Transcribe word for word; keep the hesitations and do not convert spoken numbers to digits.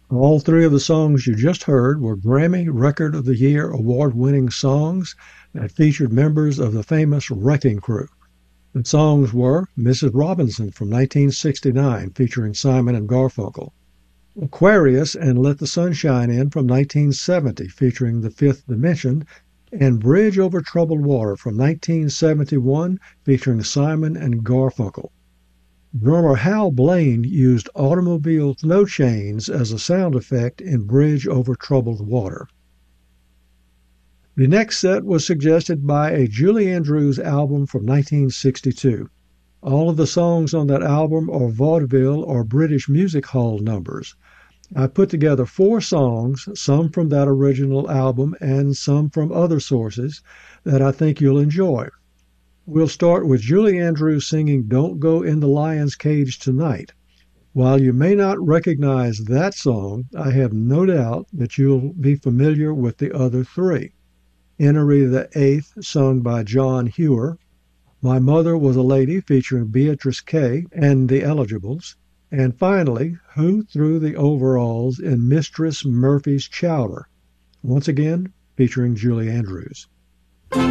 All three of the songs you just heard were Grammy Record of the Year award-winning songs that featured members of the famous Wrecking Crew. The songs were Missus Robinson from nineteen sixty-nine, featuring Simon and Garfunkel; Aquarius and Let the Sunshine In from nineteen seventy, featuring The Fifth Dimension; and Bridge Over Troubled Water from nineteen seventy-one, featuring Simon and Garfunkel. Drummer Hal Blaine used automobile snow chains as a sound effect in Bridge Over Troubled Water. The next set was suggested by a Julie Andrews album from nineteen sixty-two. All of the songs on that album are vaudeville or British music hall numbers. I put together four songs, some from that original album and some from other sources, that I think you'll enjoy. We'll start with Julie Andrews singing Don't Go in the Lion's Cage Tonight. While you may not recognize that song, I have no doubt that you'll be familiar with the other three. Henry the Eighth, sung by John Hewer; My Mother Was a Lady, featuring Beatrice Kay and the Eligibles; and finally, Who Threw the Overalls in Mistress Murphy's Chowder, once again featuring Julie Andrews.